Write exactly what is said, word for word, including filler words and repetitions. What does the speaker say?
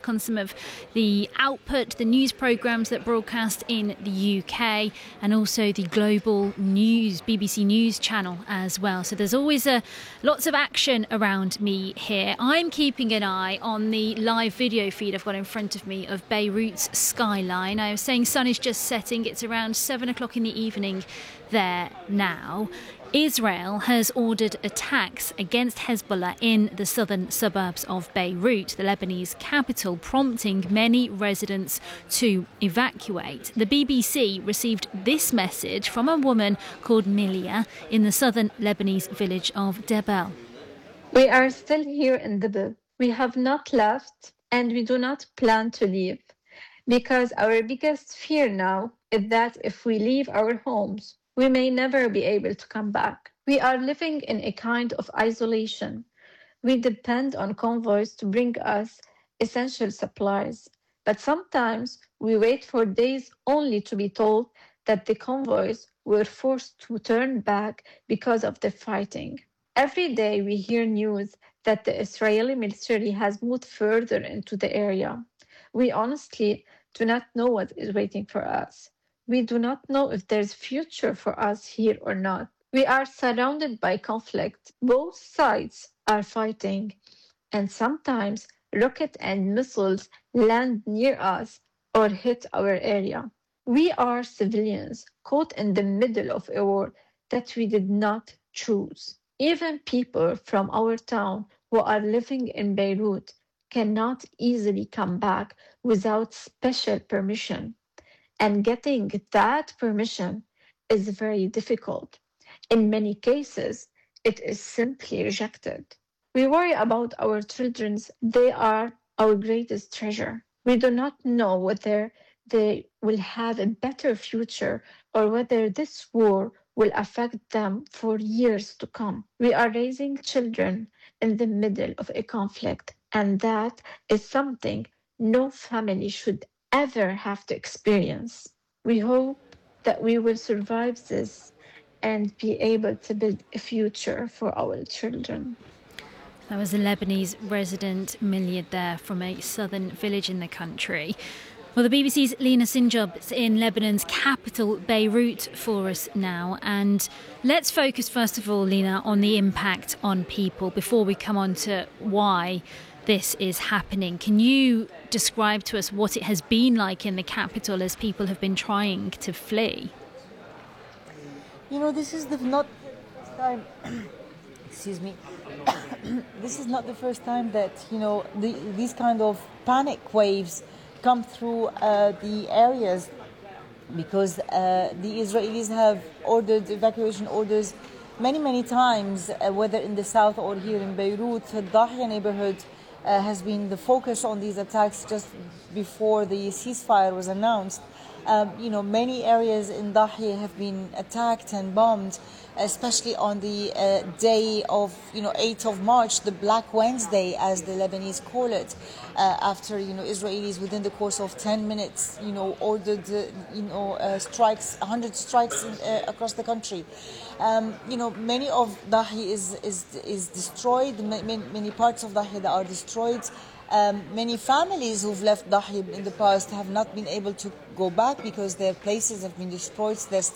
back on some of the output, the news programmes that broadcast in the U K, and also the global news, B B C News channel as well. So there's always a, lots of action around me here. I'm keeping an eye on the live video feed I've got in front of me of Beirut's skyline. I was saying sun is just setting. It's around seven o'clock in the evening there now. Israel has ordered attacks against Hezbollah in the southern suburbs of Beirut, the Lebanese capital, prompting many residents to evacuate. The B B C received this message from a woman called Milia in the southern Lebanese village of Debel. We are still here in Debel. We have not left and we do not plan to leave, because our biggest fear now is that if we leave our homes, we may never be able to come back. We are living in a kind of isolation. We depend on convoys to bring us essential supplies, but sometimes we wait for days only to be told that the convoys were forced to turn back because of the fighting. Every day we hear news that the Israeli military has moved further into the area. We honestly do not know what is waiting for us. We do not know if there's future for us here or not. We are surrounded by conflict. Both sides are fighting, and sometimes rockets and missiles land near us or hit our area. We are civilians caught in the middle of a war that we did not choose. Even people from our town who are living in Beirut cannot easily come back without special permission. And getting that permission is very difficult. In many cases, it is simply rejected. We worry about our children. They are our greatest treasure. We do not know whether they will have a better future or whether this war will affect them for years to come. We are raising children in the middle of a conflict, and that is something no family should ever have to experience. We hope that we will survive this and be able to build a future for our children. That was a Lebanese resident, Milia, there from a southern village in the country. Well, the B B C's Lina Sinjob is in Lebanon's capital, Beirut, for us now. And let's focus, first of all, Lina, on the impact on people before we come on to why this is happening. Can you describe to us what it has been like in the capital as people have been trying to flee? You know, this is the not time. Excuse me. This is not the first time that, you know, the, these kind of panic waves come through uh, the areas, because uh, the Israelis have ordered evacuation orders many, many times, uh, whether in the south or here in Beirut. The Dahya neighborhood uh, has been the focus on these attacks just before the ceasefire was announced. Um, you know, many areas in Dahya have been attacked and bombed, especially on the uh, day of, you know, eighth of March, the Black Wednesday, as the Lebanese call it, uh, after, you know, Israelis within the course of ten minutes, you know, ordered, uh, you know, uh, strikes, one hundred strikes in, uh, across the country. Um, you know, many of Dahya is, is, is destroyed, many, many parts of Dahya that are destroyed. Um, many families who've left Dahya in the past have not been able to go back because their places have been destroyed. There's